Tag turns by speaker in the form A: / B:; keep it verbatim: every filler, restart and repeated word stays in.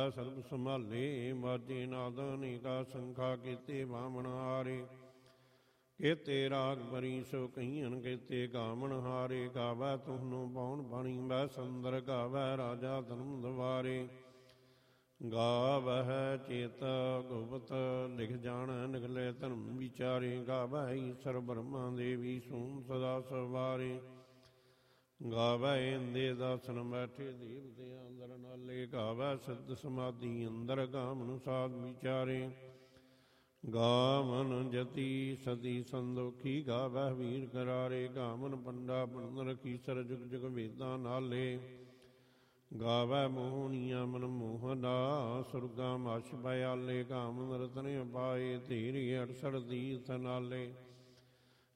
A: ਸਰਬ ਸੰਭਾਲੇ ਮਾਝੇ ਨਾਦ ਅਨੇਕਾ ਸੰਖਾ ਕੀਤੇ ਬਾਮਣ ਹਾਰੇ ਕੇਤੇ ਰਾਗ ਬਰੀ ਸੋ ਕਹੀਨ ਕੇਤੇ ਗਾਵਣ ਹਾਰੇ ਗਾਵੈ ਤੁਹਨੂੰ ਪਉਣ ਬਾਣੀ ਬੈ ਸੰਦਰ ਗਾਵੈ ਰਾਜਾ ਧਰਮ ਦਵਾਰੇ ਗਾਵਹਿ ਚੇਤ ਗੁਪਤ ਲਿਖ ਜਾਣ ਨਿਕਲੇ ਧਰਮ ਵਿਚਾਰੇ ਗਾਵੈ ਈਸ਼ਰ ਬ੍ਰਹਮਾ ਦੇਵੀ ਸੂਨ ਸਦਾ ਸਵਾਰੇ ਗਾਵੈ ਇੰਦੇ ਦਾਸਨ ਬੈਠੇ ਦੇਵਤੇ ਅੰਦਰ ਨਾਲੇ ਗਾਵੈ ਸਿੱਧ ਸਮਾਧੀ ਅੰਦਰ ਗਾਮਨ ਸਾਧ ਵਿਚਾਰੇ ਗਾਵਨ ਜਤੀ ਸਤੀ ਸੰਦੋਖੀ ਗਾਵੈ ਵੀਰ ਕਰਾਰੇ ਗਾਵਨ ਪੰਡਾ ਪੰਨ ਰਖੀ ਸਰ ਜੁਗ ਜੁਗ ਵੇਦਾਂ ਨਾਲੇ ਗਾਵੈ ਮੋਹਨੀਆ ਮਨ ਮੋਹਨਾ ਸੁਰਗਾ ਮਛ ਬਿਆਲੇ ਗਾਵਨ ਰਤਨ ਪਾਏ ਧੀਰੀ ਅਠਸਠ ਤੀਰਥ ਨਾਲੇ